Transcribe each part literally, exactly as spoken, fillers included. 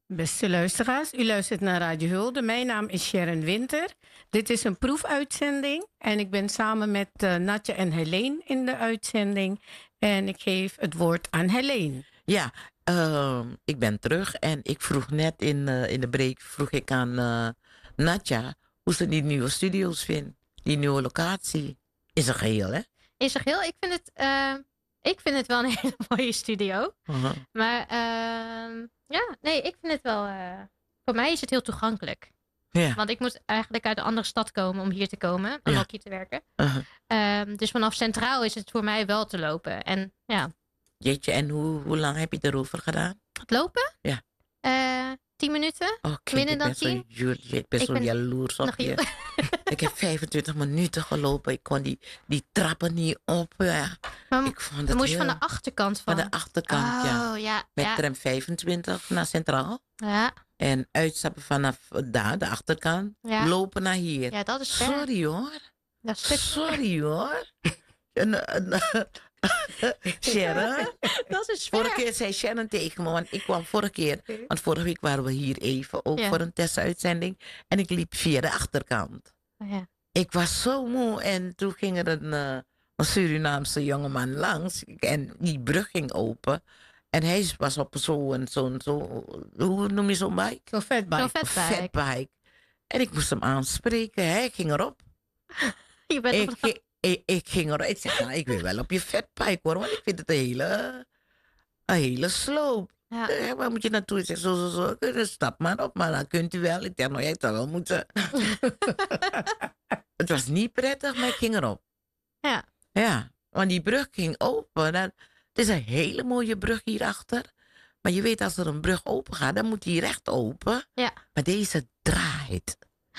Beste luisteraars, u luistert naar Radio Hulde. Mijn naam is Sharon Winter. Dit is een proefuitzending en ik ben samen met uh, Natja en Helene in de uitzending. En ik geef het woord aan Helene. Ja, uh, ik ben terug en ik vroeg net in, uh, in de break vroeg ik aan uh, Natja hoe ze die nieuwe studio's vindt. Die nieuwe locatie. Is een geheel, hè? Is er geheel? Ik vind het, uh, ik vind het wel een hele mooie studio. Uh-huh. Maar uh, ja, nee, ik vind het wel... Uh, voor mij is het heel toegankelijk. Ja. Want ik moet eigenlijk uit een andere stad komen om hier te komen. Om Ja. ook hier te werken. Uh-huh. Um, dus vanaf Centraal is het voor mij wel te lopen. En ja... Jeetje, en hoe, hoe lang heb je erover gedaan? Het lopen? Ja. Uh, tien minuten? Oké, okay, Minder ik dan ben tien? zo, ik ben Ik zo ben jaloers op nog je. Ik heb vijfentwintig minuten gelopen. Ik kon die, die trappen niet op. Ja. Maar Ik vond dan het moest je heel... van de achterkant van. Van de achterkant, oh, ja. ja. Met ja. tram vijfentwintig naar Centraal. Ja. En uitstappen vanaf daar, de achterkant. Ja. Lopen naar hier. Ja, dat is ver. Sorry hoor. Dat is stuk... Sorry hoor. En, en, Sharon. Dat is ver. Vorige keer zei Sharon tegen me, want ik kwam vorige keer, want vorige week waren we hier even ook Ja. voor een testuitzending. En ik liep via de achterkant. Ja. Ik was zo moe en toen ging er een, uh, een Surinaamse jongeman langs en die brug ging open. En hij was op zo'n, zo'n, zo, hoe noem je zo'n bike? Zo'n fatbike. Zo'n fatbike. Fatbike. En ik moest hem aanspreken. Hij ging erop. Je bent Ik, op... ik, ik, ik ging erop. Ik zeg, nou, ik wil wel op je fatbike hoor, want ik vind het een hele, een hele sloop. Ja. Eh, waar moet je naartoe? Ik zeg, zo, zo, zo. Dus stap maar op, maar dan kunt u wel. Ik dacht, nou, jij zou wel moeten. Het was niet prettig, maar ik ging erop. Ja. Ja, want die brug ging open. Dan, het is een hele mooie brug hierachter. Maar je weet, als er een brug open gaat, dan moet die recht open. Ja. Maar deze draait.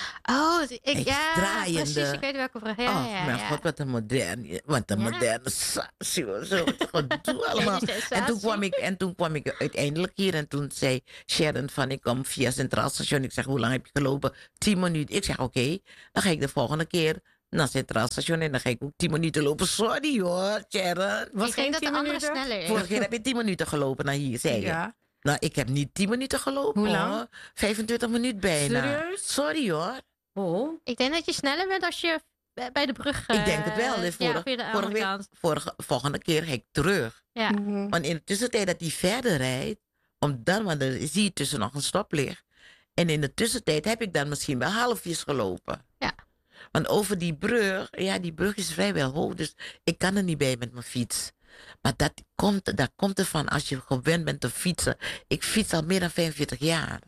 Oh, ik, Hij is ja, draaiende. precies. Ik weet welke vraag. Ja, oh, ja, mijn ja. god, wat een moderne, wat een Ja. moderne satie. Zo, zo, gedoe allemaal. Medische En toen, sensatie. kwam ik, en toen kwam ik uiteindelijk hier en toen zei Sharon van, ik kom via Centraal Station. Ik zeg, hoe lang heb je gelopen? Tien minuten. Ik zeg, oké, okay, dan ga ik de volgende keer naar Centraal Station en dan ga ik ook tien minuten lopen. Sorry hoor, Sharon. Was Ik geen denk dat de tien andere minuten? sneller is. Vorige keer heb je tien minuten gelopen naar hier, zei je. Ja. Nou, ik heb niet tien minuten gelopen. Hoe lang? Hoor. vijfentwintig minuten bijna. Serieus? Sorry hoor. Oh. Ik denk dat je sneller bent als je bij de brug... Ik denk het wel. Uh, De ja, vorige, via de vorige, andere week, kant. vorige, volgende keer ga ik terug. Ja. Mhm. Want in de tussentijd dat hij verder rijdt, om dan, want er zie je tussen nog een stoplicht. En in de tussentijd heb ik dan misschien wel halfjes gelopen. Ja. Want over die brug, ja, die brug is vrijwel hoog, dus ik kan er niet bij met mijn fiets. Maar dat komt, dat komt ervan als je gewend bent te fietsen. Ik fiets al meer dan vijfenveertig jaar.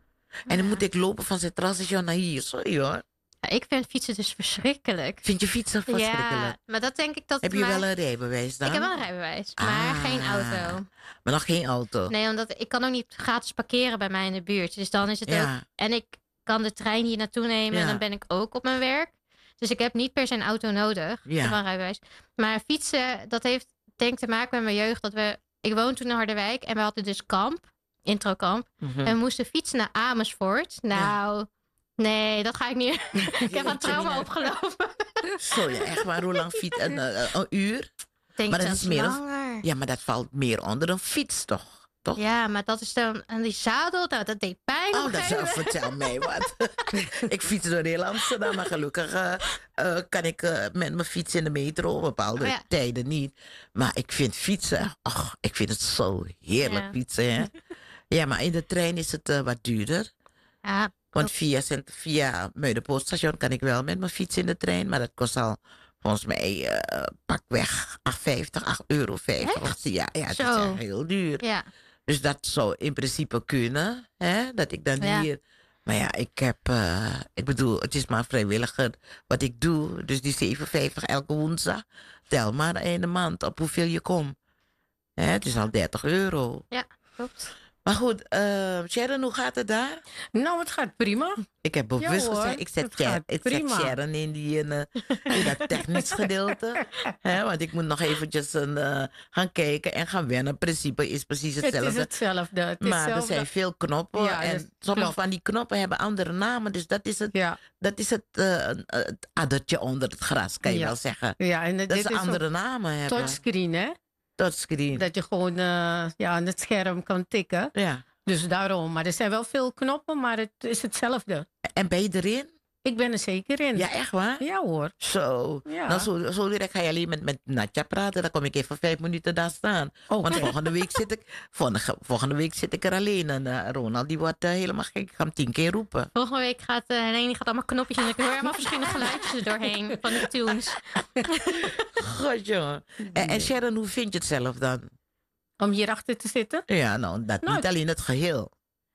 En dan Ja. moet ik lopen van Centraal Station naar hier. Sorry hoor. Ja, ik vind fietsen dus verschrikkelijk. Vind je fietsen verschrikkelijk? Ja, maar dat denk ik dat... Heb je maar... wel een rijbewijs dan? Ik heb wel een rijbewijs, maar Ah. geen auto. Maar nog geen auto? Nee, omdat ik kan ook niet gratis parkeren bij mij in de buurt. Dus dan is het Ja. ook... En ik kan de trein hier naartoe nemen Ja. en dan ben ik ook op mijn werk. Dus ik heb niet per se een auto nodig. Ja. Ik heb wel een rijbewijs. Maar fietsen, dat heeft denk ik te maken met mijn jeugd. Dat we... Ik woonde toen in Harderwijk en we hadden dus kamp, introkamp. Mhm. En we moesten fietsen naar Amersfoort. Nou, nee, dat ga ik niet. Ik heb een trauma opgelopen. Zo, ja, echt waar. Hoe lang fiets? Een, een, een uur? Ik denk Maar dat zelfs is meer een- langer. Ja, maar dat valt meer onder een fiets, toch? toch? Ja, maar dat is dan... En die zadel, nou, dat deed pijn. op Oh, een dat gegeven zou, moment. vertel mij wat. Ik fiets door heel Amsterdam, maar gelukkig eh, eh, kan ik eh, met mijn fiets in de metro op bepaalde Oh ja. tijden niet. Maar ik vind fietsen, ach, ik vind het zo heerlijk Ja. fietsen. Hè? Ja, maar in de trein is het eh, wat duurder. Ja, Want via, Cent- via Muidenpootstation kan ik wel met mijn fiets in de trein. Maar dat kost al volgens mij eh pakweg acht vijftig, acht euro vijftig. Echt? Ja, ja, het is Zo. echt heel duur. ja. Dus dat zou in principe kunnen. Hè? Dat ik dan Ja. hier... Maar ja, ik heb... eh, ik bedoel, het is maar vrijwilliger wat ik doe. Dus die zeven vijftig elke woensdag. Tel maar in de maand op hoeveel je komt. Hè, het is al dertig euro. Ja, klopt. Maar goed, eh Sharon, hoe gaat het daar? Nou, het gaat prima. Ik heb bewust Ja, hoor, gezegd, ik zet, het Sharon, gaat ik zet prima. Sharon in, die, in, eh, in dat technisch gedeelte. Hè, want ik moet nog eventjes een, eh, gaan kijken en gaan wennen. Het principe is precies Het hetzelfde. is hetzelfde. Het is Maar er hetzelfde. zijn veel knoppen Ja, en dat sommige klopt. van die knoppen hebben andere namen. Dus dat is het, Ja, dat is het, eh, het addertje onder het gras, kan je Ja. wel zeggen. ja, en Dat dit ze is andere ook namen hebben. touchscreen, hè? Touchscreen. Dat je gewoon uh, ja, aan het scherm kan tikken. Ja. Dus daarom. Maar er zijn wel veel knoppen, maar het is hetzelfde. En ben je erin? Ik ben er zeker in. Ja, echt waar? Ja hoor. Zo. Ja. Nou, zo, zo direct ga je alleen met, met Natja praten. Dan kom ik even vijf minuten daar staan. Oké. Want volgende week zit ik, volgende, volgende week zit ik er alleen. En uh, Ronald die wordt uh, helemaal gek. Ik ga hem tien keer roepen. Volgende week gaat uh, Helene die gaat allemaal knopjes en ik hoor allemaal verschillende geluidjes er doorheen van de tunes. God, jongen. En, en Sharon, hoe vind je het zelf dan? Om hierachter te zitten? Ja, nou, dat Nou, niet alleen het geheel.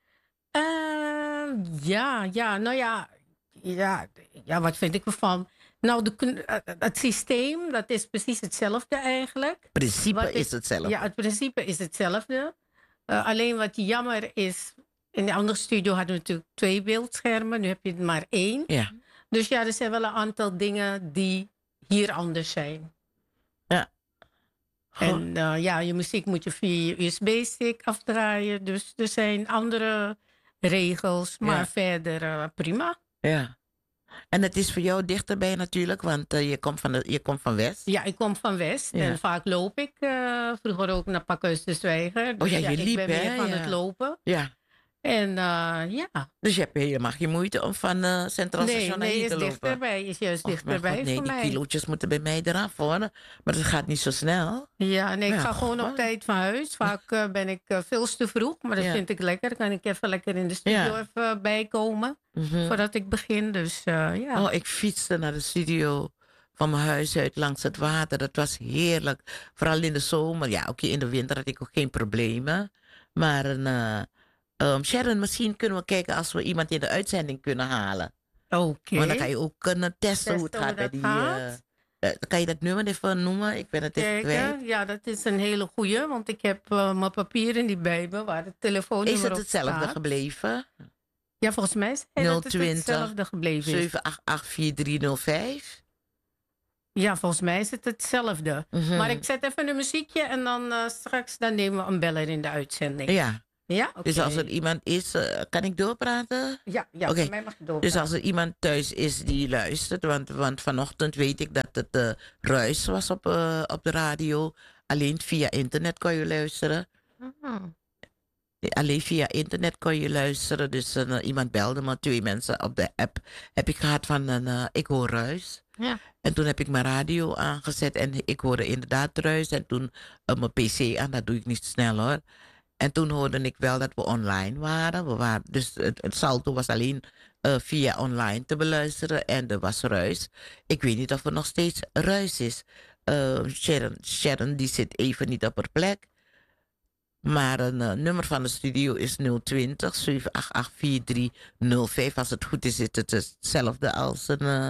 Uh, ja, ja, nou ja, ja, ja, wat vind ik ervan? Nou, de, kn- uh, het systeem, dat is precies hetzelfde eigenlijk. Het principe Wat is ik- hetzelfde. Ja, het principe is hetzelfde. Uh, alleen wat jammer is, in de andere studio hadden we natuurlijk twee beeldschermen. Nu heb je er maar één. Ja. Dus ja, er zijn wel een aantal dingen die hier anders zijn. Ja. Goh. En uh, ja, je muziek moet je via je U S B-stick afdraaien. Dus er zijn andere regels, maar Ja. verder uh, prima. Ja. En het is voor jou dichterbij natuurlijk, want uh, je, komt van de, je komt van West. Ja, ik kom van West Ja. en vaak loop ik. Uh, vroeger ook naar Pakhuis de Zwijger. Dus Oh ja, je ik liep, ben meer hè? van Ja. het lopen. Ja. En uh, ja, Dus je hebt helemaal geen moeite om van uh, Centraal nee, Station naar nee, hier is te lopen. dichterbij. Is juist Och, mijn dichterbij God, nee, voor die mij. kilootjes moeten bij mij eraf hoor. Maar het gaat niet zo snel. Ja, nee, ik Ja, ga gewoon God. op tijd van huis. Vaak uh, ben ik uh, veel te vroeg, maar dat Ja. vind ik lekker. Dan kan ik even lekker in de studio Ja. even bijkomen Mhm. voordat ik begin. Dus uh, ja. Oh, ik fietste naar de studio van mijn huis uit langs het water. Dat was heerlijk. Vooral in de zomer. Ja, oké, in de winter had ik ook geen problemen. Maar een, uh, um, Sharon, misschien kunnen we kijken als we iemand in de uitzending kunnen halen. Oké. Want dan kan je ook kunnen testen, hoe het Testen gaat hoe bij dat die... gaat. Uh, uh, kan je dat nummer even noemen? Ik ben het even kwijt. Kijken. Ja, dat is een hele goeie, want ik heb uh, mijn papieren niet bij me waar het telefoonnummer Is het op hetzelfde staat. gebleven? Ja, volgens mij is het dat het nultwintig hetzelfde gebleven is. zeven acht acht vier drie nul vijf. Ja, volgens mij is het hetzelfde. Mhm. Maar ik zet even een muziekje en dan uh, straks dan nemen we een beller in de uitzending. Ja, Ja, oké. dus als er iemand is, uh, kan ik doorpraten? Ja, ja Oké. voor mij mag je door. Dus als er iemand thuis is die luistert, want, want vanochtend weet ik dat het uh, ruis was op, uh, op de radio. Alleen via internet kon je luisteren. Oh. Alleen via internet kon je luisteren. Dus uh, iemand belde me, twee mensen op de app. Heb ik gehad van, een, uh, ik hoor ruis. Ja. En toen heb ik mijn radio aangezet en ik hoorde inderdaad ruis. En toen uh, mijn pc aan, dat doe ik niet snel hoor. En toen hoorde ik wel dat we online waren. We waren dus het, het salto was alleen uh, via online te beluisteren en er was ruis. Ik weet niet of er nog steeds ruis is. Uh, Sharon, Sharon die zit even niet op haar plek. Maar een uh, nummer van de studio is nul twintig zeven acht acht vier drie nul vijf. Als het goed is, is het hetzelfde als, een, uh,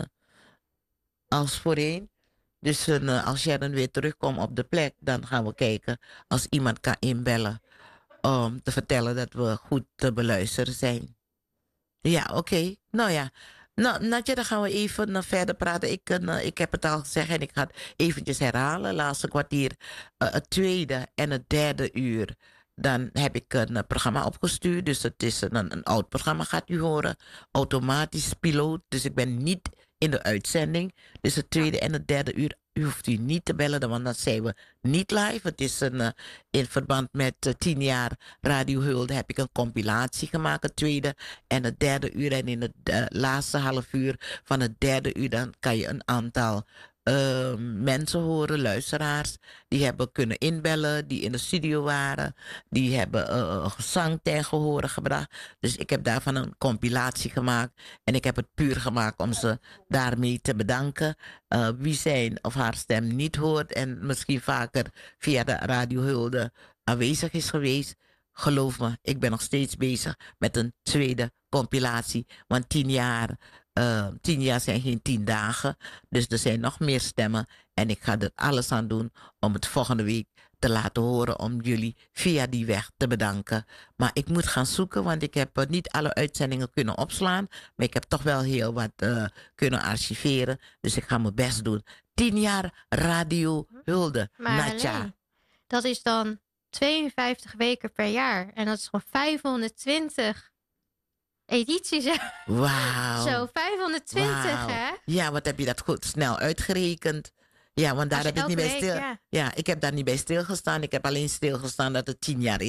als voorheen. Dus uh, als Sharon weer terugkomt op de plek, dan gaan we kijken als iemand kan inbellen om te vertellen dat we goed te beluisteren zijn. Ja, oké. Okay. Nou ja. Nou, Natja, dan gaan we even uh, verder praten. Ik, uh, ik heb het al gezegd en ik ga het eventjes herhalen. Laatste kwartier, uh, het tweede en het derde uur. Dan heb ik een uh, programma opgestuurd. Dus het is een, een oud programma, gaat u horen. Automatisch piloot. Dus ik ben niet in de uitzending. Dus het tweede en het derde uur, u hoeft u niet te bellen, want dan zijn we niet live. Het is een, uh, in verband met uh, tien jaar Radio Hulde heb ik een compilatie gemaakt, het tweede en het derde uur. En in het uh, laatste half uur van het derde uur, dan kan je een aantal uh, mensen horen, luisteraars, die hebben kunnen inbellen, die in de studio waren, die hebben uh, gezang ten gehore gebracht. Dus ik heb daarvan een compilatie gemaakt en ik heb het puur gemaakt om ze daarmee te bedanken. Uh, wie zijn of haar stem niet hoort en misschien vaker via de Radio Hulde aanwezig is geweest. Geloof me, ik ben nog steeds bezig met een tweede compilatie. Want tien jaar, uh, tien jaar zijn geen tien dagen. Dus er zijn nog meer stemmen. En ik ga er alles aan doen om het volgende week te laten horen. Om jullie via die weg te bedanken. Maar ik moet gaan zoeken, want ik heb uh, niet alle uitzendingen kunnen opslaan. Maar ik heb toch wel heel wat uh, kunnen archiveren. Dus ik ga mijn best doen. Tien jaar Radio Hulde. Maar Natja. Helene, dat is dan tweeënvijftig weken per jaar. En dat is gewoon vijfhonderdtwintig edities. Wauw. Zo, vijfhonderdtwintig Wauw. hè? Ja, wat heb je dat goed snel uitgerekend? Ja, want daar Als je heb ik niet bij elke stil. week, ja. Ja, ik heb daar niet bij stilgestaan. Ik heb alleen stilgestaan dat het tien jaar is.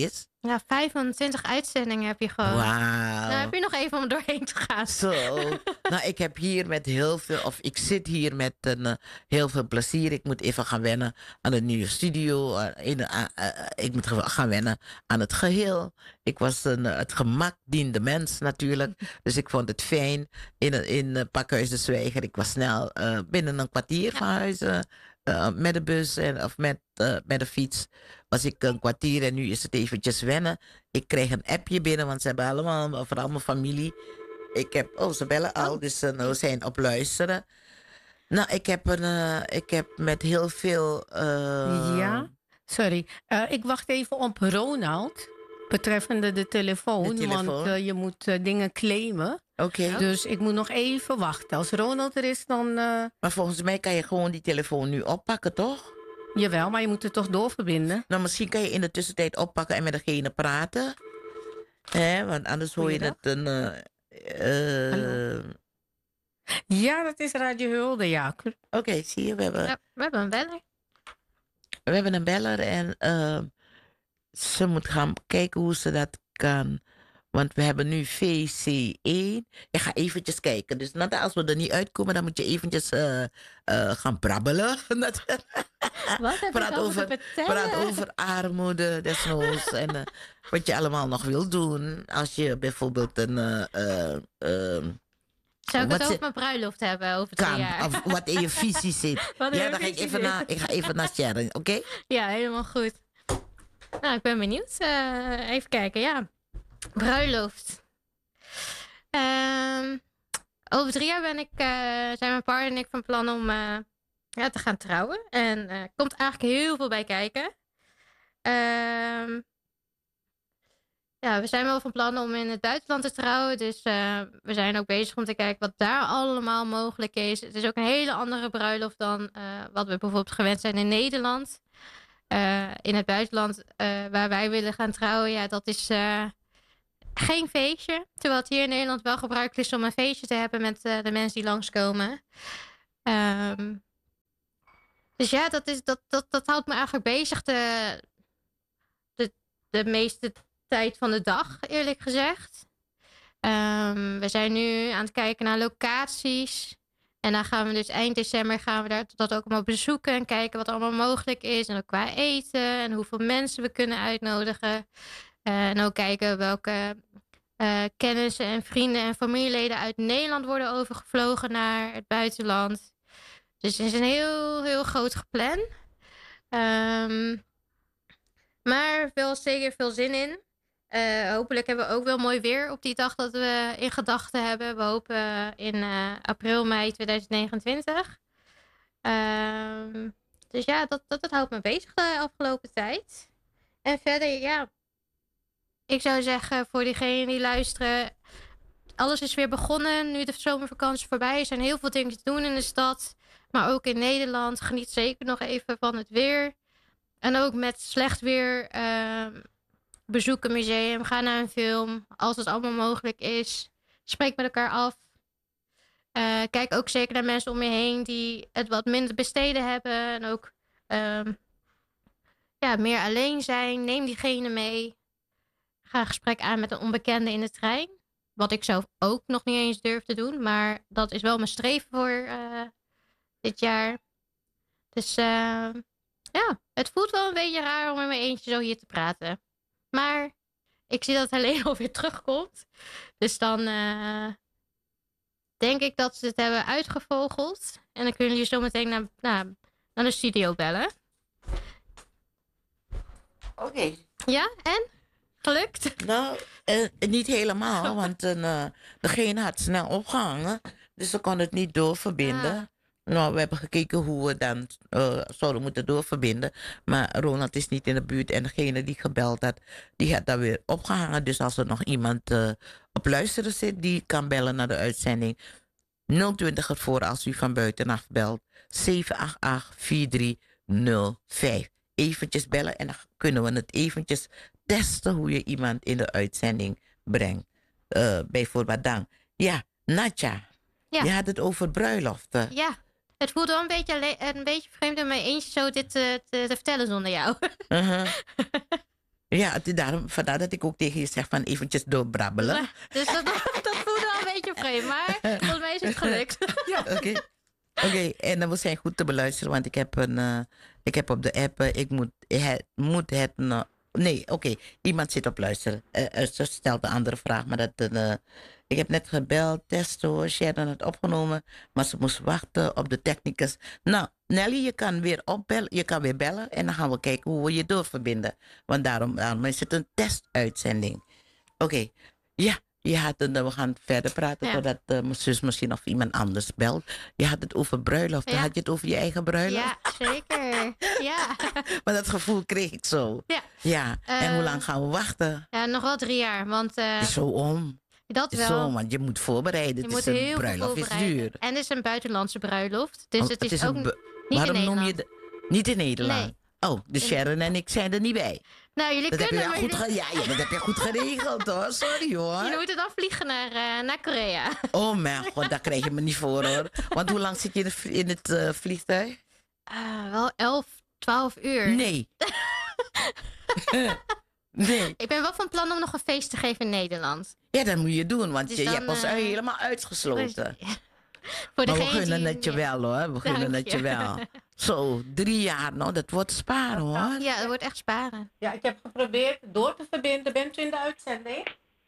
Ja, vijfentwintig uitzendingen heb je gewoon. Wauw. Nou heb je nog even om doorheen te gaan. Zo. Nou, ik heb hier met heel veel, of ik zit hier met een, uh, heel veel plezier. Ik moet even gaan wennen aan de nieuwe studio. Uh, in, uh, uh, ik moet gaan wennen aan het geheel. Ik was een, uh, het gemak dient de mens natuurlijk. Dus ik vond het fijn in, in uh, Pakhuis de Zwijger. Ik was snel uh, binnen een kwartier van huis. Uh, uh, met de bus en, of met, uh, met de fiets. Was ik een kwartier en nu is het eventjes wennen. Ik kreeg een appje binnen, want ze hebben allemaal, vooral mijn familie. Ik heb, oh, ze bellen al, oh. dus uh, nou zijn op luisteren. Nou, ik heb, een, uh, ik heb met heel veel... Uh... Ja, sorry. Uh, ik wacht even op Ronald, betreffende de telefoon. De telefoon. Want uh, je moet uh, dingen claimen. Oké. Okay. Dus ik moet nog even wachten. Als Ronald er is, dan... Uh... Maar volgens mij kan je gewoon die telefoon nu oppakken, toch? Jawel, maar je moet het toch doorverbinden? Nou, misschien kan je in de tussentijd oppakken en met degene praten. Hè, want anders hoor je het een... Uh, uh... Ja, dat is Radio Hulde, ja. Oké, okay, zie je, we hebben... Ja, we hebben een beller. We hebben een beller en uh, ze moet gaan kijken hoe ze dat kan. Want we hebben nu V C één. Ik ga eventjes kijken. Dus nou, als we er niet uitkomen, dan moet je eventjes uh, uh, gaan brabbelen. Wat heb praat, over, te praat over armoede, desnoods. en uh, wat je allemaal nog wil doen. Als je bijvoorbeeld een... Uh, uh, uh, Zou ik het over mijn bruiloft hebben over twee kan, jaar? Of wat in je visie zit. Ja, dan ga ik even naar, ik ga even naar Sharon, oké? Okay? Ja, helemaal goed. Nou, ik ben benieuwd. Uh, even kijken, ja. Bruiloft. Um, over drie jaar ben ik, uh, zijn mijn partner en ik van plan om uh, ja, te gaan trouwen. En er uh, komt eigenlijk heel veel bij kijken. Um, ja, we zijn wel van plan om in het buitenland te trouwen. Dus uh, we zijn ook bezig om te kijken wat daar allemaal mogelijk is. Het is ook een hele andere bruiloft dan uh, wat we bijvoorbeeld gewend zijn in Nederland. Uh, in het buitenland uh, waar wij willen gaan trouwen, ja, dat is... Uh, Geen feestje, terwijl het hier in Nederland wel gebruikelijk is om een feestje te hebben met uh, de mensen die langskomen. Um, dus ja, dat, is, dat, dat, dat houdt me eigenlijk bezig de, de, de meeste tijd van de dag, eerlijk gezegd. Um, we zijn nu aan het kijken naar locaties. En dan gaan we dus eind december gaan we daar, dat ook allemaal bezoeken en kijken wat allemaal mogelijk is. En ook qua eten en hoeveel mensen we kunnen uitnodigen. Uh, en ook kijken welke uh, kennissen en vrienden en familieleden uit Nederland worden overgevlogen naar het buitenland. Dus het is een heel, heel groot geplan. Um, maar wel zeker veel zin in. Uh, hopelijk hebben we ook wel mooi weer op die dag dat we in gedachten hebben. We hopen in uh, april, mei tweeduizend negenentwintig. Um, dus ja, dat, dat, dat houdt me bezig de afgelopen tijd. En verder, ja... Ik zou zeggen, voor diegenen die luisteren... Alles is weer begonnen. Nu de zomervakantie voorbij is. Er zijn heel veel dingen te doen in de stad. Maar ook in Nederland. Geniet zeker nog even van het weer. En ook met slecht weer... Uh, bezoek een museum. Ga naar een film. Als het allemaal mogelijk is. Spreek met elkaar af. Uh, kijk ook zeker naar mensen om je heen... die het wat minder besteden hebben. En ook uh, ja, meer alleen zijn. Neem diegene mee. Ga een gesprek aan met een onbekende in de trein. Wat ik zelf ook nog niet eens durf te doen. Maar dat is wel mijn streven voor uh, dit jaar. Dus uh, ja, het voelt wel een beetje raar om in mijn eentje zo hier te praten. Maar ik zie dat Helene alweer terugkomt. Dus dan uh, denk ik dat ze het hebben uitgevogeld. En dan kunnen jullie zo meteen naar, naar, naar de studio bellen. Oké. Okay. Ja, en? Gelukt? Nou, uh, niet helemaal, want uh, degene had snel opgehangen. Dus ze kon het niet doorverbinden. Ja. Nou, we hebben gekeken hoe we dan uh, zouden moeten doorverbinden. Maar Ronald is niet in de buurt. En degene die gebeld had, die had daar weer opgehangen. Dus als er nog iemand uh, op luisteren zit, die kan bellen naar de uitzending. nul twintig ervoor als u van buitenaf belt. zeven acht acht, vier drie nul vijf. Eventjes bellen en dan kunnen we het eventjes testen hoe je iemand in de uitzending brengt. Uh, bijvoorbeeld dan. Ja, Nadja. Ja. Je had het over bruiloften. Ja, het voelde wel een beetje, een beetje vreemd om mij eentje zo dit te, te, te vertellen zonder jou. Uh-huh. Ja, het is daarom, vandaar dat ik ook tegen je zeg van eventjes doorbrabbelen. Ja, dus dat, dat voelde wel een beetje vreemd, maar volgens mij is het gelukt. Ja, oké. Oké, en dan we zijn goed te beluisteren, want ik heb, een, uh, ik heb op de app, uh, ik moet het, moet het uh, nee, oké, okay, iemand zit op luisteren. Uh, uh, ze stelt een andere vraag, maar dat, uh, ik heb net gebeld, testen hoor, Sharon had opgenomen, maar ze moest wachten op de technicus. Nou, Nelly, je kan weer opbellen, je kan weer bellen en dan gaan we kijken hoe we je doorverbinden. Want daarom, daarom is het een testuitzending. Oké, okay. Ja. Je had het, we gaan verder praten, ja. Totdat uh, mijn zus misschien of iemand anders belt. Je had het over bruiloft. Ja. Had je het over je eigen bruiloft? Ja, zeker. Ja. Maar dat gevoel kreeg ik zo. Ja. Ja. Uh, en hoe lang gaan we wachten? Ja, nog wel drie jaar. Want, uh, zo om. Dat wel. Zo, want je moet voorbereiden. Je het moet is heel een bruiloft veel is duur. En het is een buitenlandse bruiloft. Dus oh, het is, het is ook niet Waarom in noem je de, niet in Nederland? Nee. Oh, de Sharon en ik zijn er niet bij. Nou, jullie dat kunnen heb je goed ge- ja, ja, dat heb je goed geregeld hoor. Sorry hoor. Jullie moeten dan vliegen naar, uh, naar Korea. Oh mijn god, daar krijg je me niet voor hoor. Want hoe lang zit je in het, in het uh, vliegtuig? Uh, wel elf, twaalf uur. Nee. Nee. Ik ben wel van plan om nog een feest te geven in Nederland. Ja, dat moet je doen, want dus je, dan, je hebt ons uh, helemaal uitgesloten. Dus, voor maar we gunnen het je ja. wel hoor, we gunnen het je wel. Zo, drie jaar, nou, dat wordt sparen hoor. Ja, dat wordt echt sparen. Ja, ik heb geprobeerd door te verbinden. Bent u in de uitzending?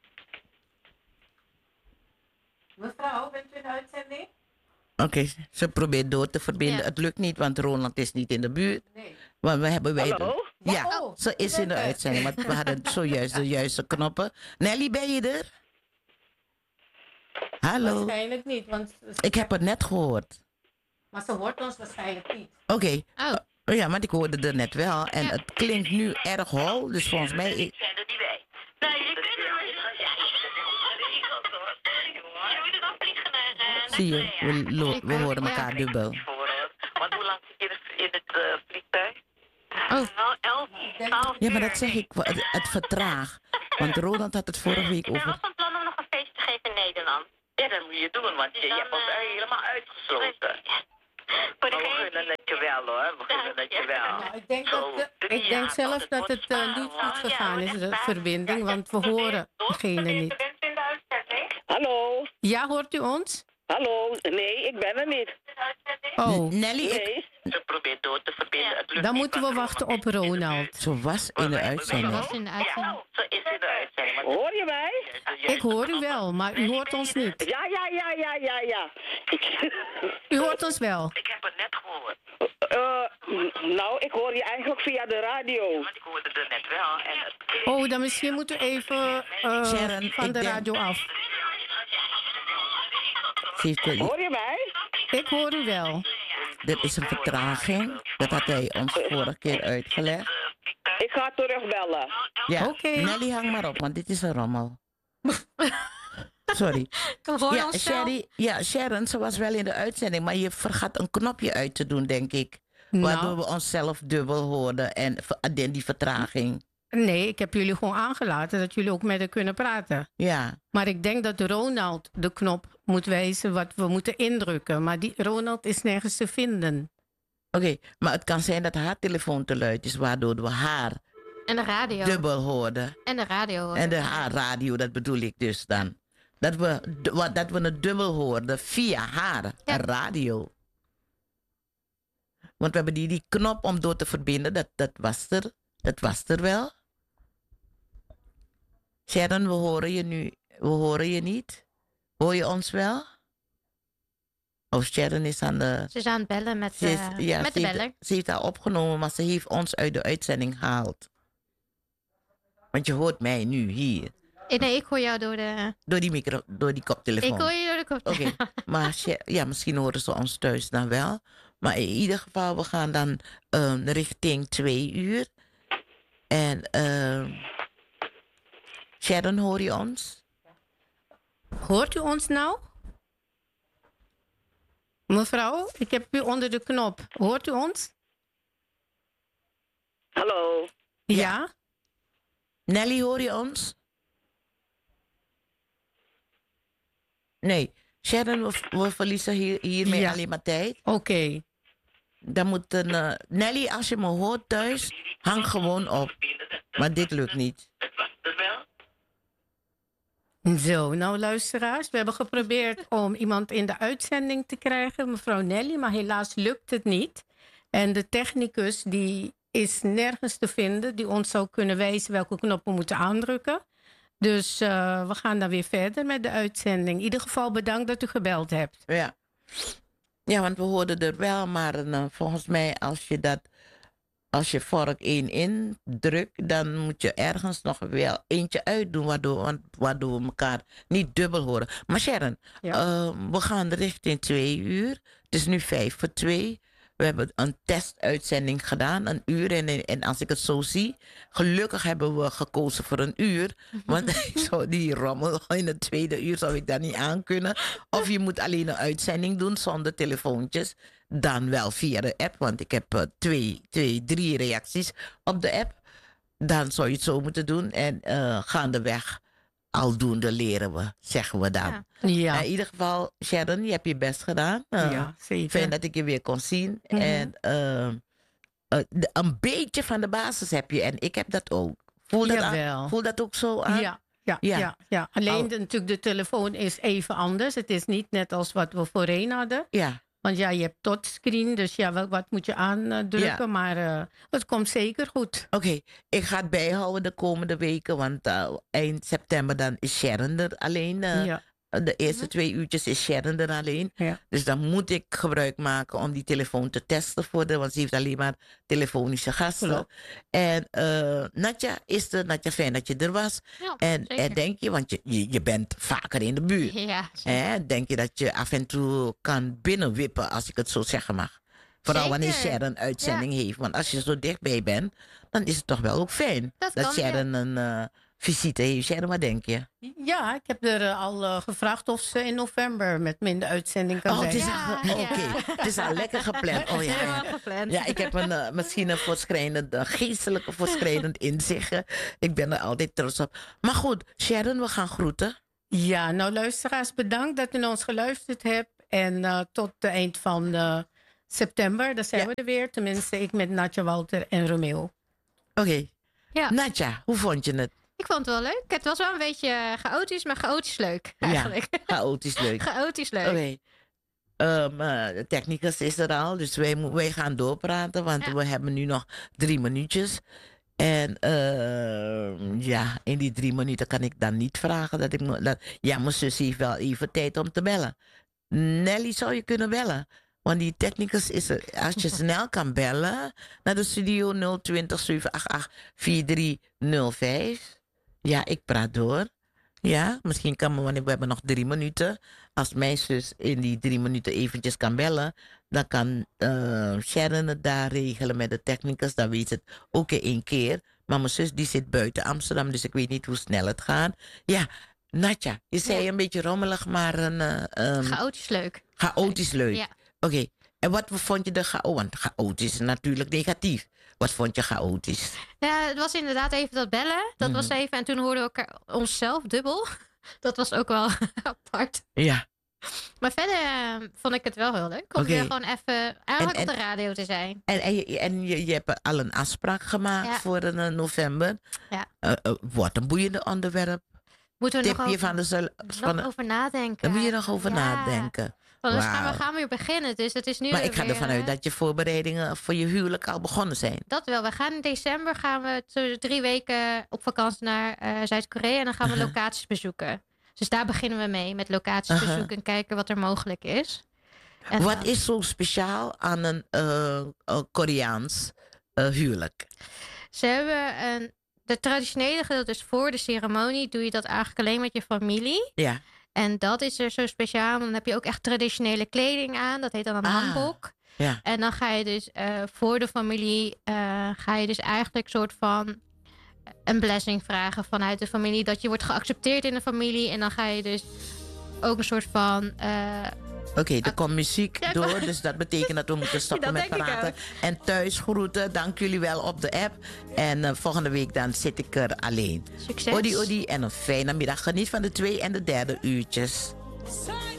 Mevrouw, bent u in de uitzending? Oké, okay, ze probeert door te verbinden. Ja. Het lukt niet, want Ronald is niet in de buurt. Nee. Maar we hebben wij. Hallo? Ja, oh, ze is in de uitzending, maar we hadden zojuist de juiste knoppen. Nelly, ben je er? Hallo? Waarschijnlijk niet, want... Ik heb het net gehoord. Maar ze hoort ons waarschijnlijk niet. Oké. Okay. Oh. Ja, maar ik hoorde er net wel. En ja. Het klinkt nu erg hol, dus volgens mij... Ik zijn er niet bij. Nee, je kunt er Je moet er dan vliegen naar... Zie je, we, lo- we horen elkaar ja. dubbel. Want hoe lang zit je in het uh, vliegtuig? Oh. Wel elf, twaalf Ja, maar dat zeg ik, het, het vertraag. Want Roland had het vorige week Ik ben wel over... van plan om nog een feest te geven in Nederland. Ja, dat moet je doen, want je, je hebt ons helemaal uitgesloten. Maar we gunnen het je wel hoor, we gunnen het je wel. Nou, ik denk, dat de, ik denk zelf dat het uh, niet goed gegaan is, de verbinding, want we horen degene niet. Hallo? Ja, hoort u ons? Hallo? Nee, ik ben er niet. Oh, Nelly, ik... Nee. Ze probeert door te verbinden. Het lukt dan niet, moeten we want wachten op Ronald. Ze was in de Ze uitzending. was in de uitzending. Ja, ze is in de uitzending. maar- Hoor je mij? Ik hoor u wel, maar u hoort ons niet. Ja, ja, ja, ja, ja, ja. U hoort ons wel. Ik heb het net gehoord. Uh, nou, ik hoor je eigenlijk via de radio. Want ik hoorde het net wel. En het... Oh, dan misschien moet u even uh, Sharon, van ik de denk- radio af. Ze heeft de- Hoor je mij? Ik hoor u wel. Er is een vertraging. Dat had hij ons vorige keer uitgelegd. Ik ga terugbellen. Ja, Oké. Nelly, hang maar op, want dit is een rommel. Sorry. We horen Ja, ons wel. Sherry, ja, Sharon, ze was wel in de uitzending, maar je vergat een knopje uit te doen, denk ik. Waardoor Nou, we onszelf dubbel hoorden en v- en die vertraging. nee, ik heb jullie gewoon aangelaten dat jullie ook met haar kunnen praten. Ja, Maar ik denk dat Ronald de knop moet wijzen wat we moeten indrukken. Maar die Ronald is nergens te vinden. oké. Maar het kan zijn dat haar telefoon te luid is, waardoor we haar En de radio. dubbel hoorden. En de radio. En de haar radio, dat bedoel ik dus dan. Dat we, d- wat- dat we het dubbel hoorden via haar Ja. radio. Want we hebben die, die knop om door te verbinden, dat, dat was er. Dat was er wel. Sharon, we horen je nu. We horen je niet. Hoor je ons wel? Oh, Sharon is aan de... Ze is aan het bellen met, Ze, is, uh, ja, met ze, de heeft, beller. ze heeft haar opgenomen, maar ze heeft ons uit de uitzending gehaald. Want je hoort mij nu hier. Eh, Nee, ik hoor jou door de... Door die, micro, door die koptelefoon. Ik hoor je door de kop. Oké, maar Sha- ja, misschien horen ze ons thuis dan wel. Maar in ieder geval, we gaan dan ehm, richting twee uur. En ehm Sharon, hoor je ons? Hoort u ons nou? Mevrouw, ik heb u onder de knop. Hoort u ons? Hallo? Ja? Nelly, hoor je ons? Nee, Sharon, we, we verliezen hier, hiermee Ja. alleen maar tijd. Oké. Dan moet een, eh, Nelly, als je me hoort thuis, hang gewoon op. Maar dit lukt niet. Het was er wel. Zo, nou luisteraars, we hebben geprobeerd om iemand in de uitzending te krijgen, mevrouw Nelly, maar helaas lukt het niet. En de technicus die is nergens te vinden, die ons zou kunnen wijzen welke knop we moeten aandrukken. Dus uh, we gaan dan weer verder met de uitzending. In ieder geval bedankt dat u gebeld hebt. Ja, ja, want we hoorden er wel, maar uh, volgens mij als je dat, als je vork één indrukt, dan moet je ergens nog wel eentje uitdoen, waardoor, want, waardoor we elkaar niet dubbel horen. Maar Sharon, Ja. uh, we gaan richting twee uur. Het is nu vijf voor twee. We hebben een testuitzending gedaan, een uur. En, en als ik het zo zie, gelukkig hebben we gekozen voor een uur. Want ik zou die rommel in het tweede uur zou ik dat niet aankunnen. Of je moet alleen een uitzending doen zonder telefoontjes. Dan wel via de app, want ik heb uh, twee, twee, drie reacties op de app. Dan zou je het zo moeten doen. En uh, gaandeweg, aldoende leren we, zeggen we dan. Ja. Ja, In ieder geval, Sharon, je hebt je best gedaan. Uh, ja zeker. Fijn dat ik je weer kon zien. Mhm. En uh, uh, de- een beetje van de basis heb je. En ik heb dat ook. Voel dat, aan, Jawel. voel dat ook zo aan? Ja, ja, Ja. ja. ja, Alleen Al- de, natuurlijk de telefoon is even anders. Het is niet net als wat we voorheen hadden. Ja. Want ja, je hebt touchscreen, dus ja, wat, wat moet je aandrukken? Ja. Maar uh, het komt zeker goed. Oké, ik ga het bijhouden de komende weken. Want uh, eind september dan is Sharon er alleen. Uh, ja, De eerste twee uurtjes is Sharon er alleen. ja. Dus dan moet ik gebruik maken om die telefoon te testen voor de, want ze heeft alleen maar telefonische gasten. Klopt. En uh, Natja is er. Natja, fijn dat je er was. Ja, En, zeker. en denk je, want je, je, je bent vaker in de buurt. Ja, zeker. Hè? Denk je dat je af en toe kan binnenwippen, als ik het zo zeggen mag? Vooral wanneer Zeker. Sharon uitzending heeft. Want als je zo dichtbij bent, dan is het toch wel ook fijn Dat kan, Sharon een uh, visite heeft. Sharon, wat denk je? Ja, ik heb er uh, al uh, gevraagd of ze in november met me in de uitzending kan Oh, het zijn. is, Ja, al, ja. oké. Het is al lekker gepland. Oh, ja, ja. Helemaal gepland. Ja, ik heb een, uh, misschien een voorschrijdend, een geestelijke voorschrijdend inzicht. uh. Ik ben er altijd trots op. Maar goed, Sharon, we gaan groeten. Ja, nou luisteraars, bedankt dat u naar ons geluisterd hebt. En uh, tot het eind van uh, september, dan zijn Ja. we er weer. Tenminste, ik met Natja, Walter en Romeo. Oké. Okay. Ja. Natja, hoe vond je het? Ik vond het wel leuk. Het was wel een beetje chaotisch, maar chaotisch leuk eigenlijk. Ja, chaotisch leuk. chaotisch leuk. Oké. Okay. Um, uh, de technicus is er al, dus wij, mo- wij gaan doorpraten, want Ja. we hebben nu nog drie minuutjes. En uh, ja, in die drie minuten kan ik dan niet vragen dat ik... mo- Dat, ja, mijn zus heeft wel even tijd om te bellen. Nelly zou je kunnen bellen. Want die technicus is er. Als je snel kan bellen naar de studio nul twintig, zeven acht acht, vier drie nul vijf. Ja, ik praat door. Ja, misschien kan me, want we hebben nog drie minuten. Als mijn zus in die drie minuten eventjes kan bellen, dan kan uh, Sharon het daar regelen met de technicus. Dan weet het ook in één keer. Maar mijn zus die zit buiten Amsterdam, dus ik weet niet hoe snel het gaat. Ja, Natja, je zei Ja. een beetje rommelig, maar een, uh, um, Chaotisch leuk. chaotisch leuk. Ja. Oké, okay. En wat vond je de chaotisch? Want chaotisch is natuurlijk negatief. Wat vond je chaotisch? Ja, het was inderdaad even dat bellen. Dat Mhm. was even. En toen hoorden we elkaar, onszelf dubbel. Dat was ook wel apart. Ja, Maar verder eh, vond ik het wel heel leuk. Om Oké. weer gewoon even eigenlijk En- op de radio te zijn. en, en, je, en je, je hebt al een afspraak gemaakt Ja. voor een, uh, november. Ja. Uh, uh, wat een boeiende onderwerp. Moeten we Tip nog je over, van de... zel- nog Van de over nadenken. daar moet je nog over Ja. nadenken. Want dan gaan we Wauw. gaan weer beginnen. Dus het is nu Maar ik ga weer, ervan uit eh, dat je voorbereidingen voor je huwelijk al begonnen zijn. Dat wel. We gaan in december gaan we t- drie weken op vakantie naar eh, Zuid-Korea. En dan gaan we Uh-huh. locaties bezoeken. Dus daar beginnen we mee. Met locaties Uh-huh. bezoeken en kijken wat er mogelijk is. En Wat dan- is zo speciaal aan een uh, uh, Koreaans uh, huwelijk? Ze hebben een... De traditionele gedeelte, dus voor de ceremonie, doe je dat eigenlijk alleen met je familie. Ja. En dat is er zo speciaal. Dan heb je ook echt traditionele kleding aan. Dat heet dan een Ah. hanbok. Ja. En dan ga je dus uh, voor de familie, uh, ga je dus eigenlijk soort van een blessing vragen vanuit de familie. Dat je wordt geaccepteerd in de familie. En dan ga je dus ook een soort van... Uh, Oké, okay, er komt muziek Ja, door, dus dat betekent dat we moeten stoppen Dat met denk ik praten. En thuis groeten, dank jullie wel op de app. En uh, volgende week dan zit ik er alleen. Succes. Odi, odi en een fijne middag. Geniet van de twee en de derde uurtjes.